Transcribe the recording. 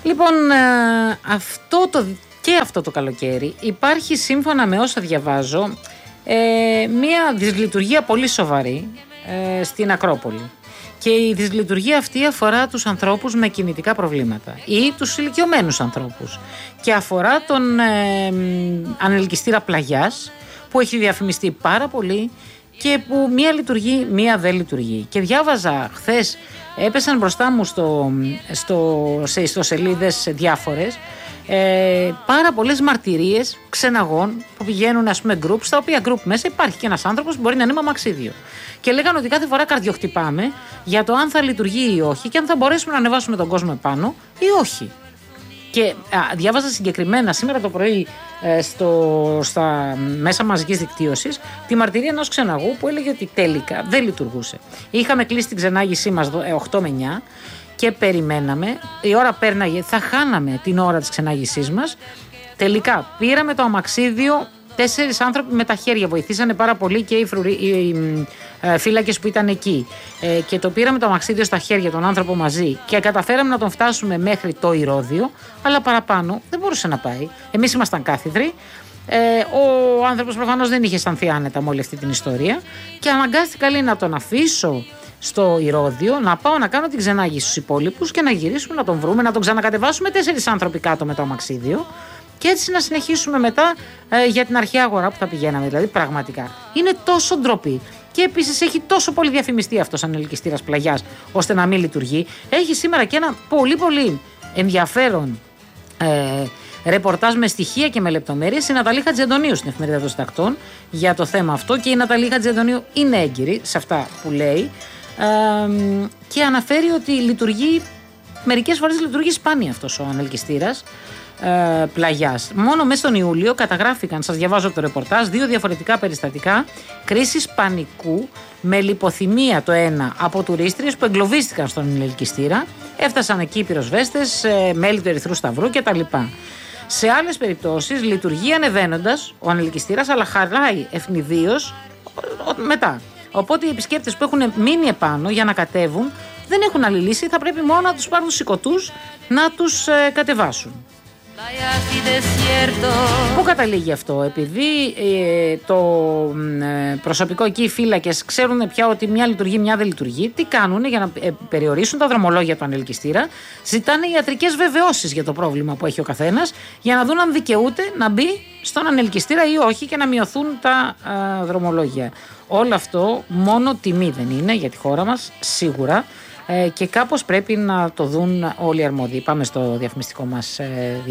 Λοιπόν, αυτό το καλοκαίρι υπάρχει, σύμφωνα με όσα διαβάζω, μια δυσλειτουργία πολύ σοβαρή στην Ακρόπολη. Και η δυσλειτουργία αυτή αφορά τους ανθρώπους με κινητικά προβλήματα ή τους ηλικιωμένους ανθρώπους και αφορά τον ανελκυστήρα Πλαγιάς, που έχει διαφημιστεί πάρα πολύ και που μία λειτουργεί, μία δεν λειτουργεί. Και διάβαζα χθες, έπεσαν μπροστά μου σε ιστοσελίδες διάφορες πάρα πολλές μαρτυρίες ξεναγών που πηγαίνουν, ας πούμε, group, στα οποία group μέσα υπάρχει και ένας άνθρωπος που μπορεί να είναι με αμαξίδιο. Και λέγανε ότι κάθε φορά καρδιοχτυπάμε για το αν θα λειτουργεί ή όχι και αν θα μπορέσουμε να ανεβάσουμε τον κόσμο επάνω ή όχι. Και διάβαζα συγκεκριμένα σήμερα το πρωί στα μέσα μαζικής δικτύωσης τη μαρτυρία ενός ξεναγού που έλεγε ότι τελικά δεν λειτουργούσε. Είχαμε κλείσει την ξενάγησή μας 8 με 9 και περιμέναμε, η ώρα πέρναγε, θα χάναμε την ώρα της ξενάγησής μας. Τελικά πήραμε το αμαξίδιο, 4 άνθρωποι με τα χέρια βοηθήσανε πάρα πολύ και οι φύλακες που ήταν εκεί, και το πήραμε το αμαξίδιο στα χέρια, τον άνθρωπο μαζί, και καταφέραμε να τον φτάσουμε μέχρι το Ηρώδειο, αλλά παραπάνω δεν μπορούσε να πάει. Εμείς ήμασταν κάθιδροι. Ο άνθρωπος προφανώς δεν είχε αισθανθεί άνετα με όλη αυτή την ιστορία και αναγκάστηκα, λέει, να τον αφήσω στο Ηρώδειο, να πάω να κάνω την ξενάγηση στους υπόλοιπους και να γυρίσουμε να τον βρούμε, να τον ξανακατεβάσουμε 4 άνθρωποι κάτω με το αμαξίδιο και έτσι να συνεχίσουμε μετά για την αρχαία αγορά που θα πηγαίναμε. Δηλαδή, πραγματικά είναι τόσο ντροπή. Και επίσης έχει τόσο πολύ διαφημιστεί αυτός ο ανελκυστήρας Πλαγιάς ώστε να μην λειτουργεί. Έχει σήμερα και ένα πολύ πολύ ενδιαφέρον ρεπορτάζ με στοιχεία και με λεπτομέρειες η Ναταλή Χατζηαντονίου στην Εφημερίδα των Συντακτών για το θέμα αυτό, και η Ναταλή Χατζηαντονίου είναι έγκυρη σε αυτά που λέει και αναφέρει ότι λειτουργεί, μερικές φορές λειτουργεί σπάνια αυτός ο ανελκυστήρας Πλαγιάς. Μόνο μέσα στον Ιούλιο καταγράφηκαν, σας διαβάζω το ρεπορτάζ, 2 διαφορετικά περιστατικά κρίσης πανικού με λιποθυμία το ένα από τουρίστριες που εγκλωβίστηκαν στον ανελκυστήρα. Έφτασαν εκεί οι πυροσβέστες, μέλη του Ερυθρού Σταυρού κτλ. Σε άλλες περιπτώσεις λειτουργεί ανεβαίνοντας ο ανελκυστήρας, αλλά χαλάει ευνηδίως μετά. Οπότε οι επισκέπτες που έχουν μείνει επάνω για να κατέβουν δεν έχουν άλλη λύση, θα πρέπει μόνο να τους πάρουν σηκωτούς να τους κατεβάσουν. Πού καταλήγει αυτό? Επειδή το προσωπικό εκεί, οι φύλακες, ξέρουν πια ότι μια λειτουργεί, μια δεν λειτουργεί, τι κάνουν για να περιορίσουν τα δρομολόγια του ανελκυστήρα? Ζητάνε ιατρικές βεβαιώσεις για το πρόβλημα που έχει ο καθένας, για να δουν αν δικαιούται να μπει στον ανελκυστήρα ή όχι και να μειωθούν τα δρομολόγια. Όλο αυτό μόνο τιμή δεν είναι για τη χώρα μας, σίγουρα. Και κάπως πρέπει να το δουν όλοι οι αρμόδιοι. Πάμε στο διαφημιστικό μας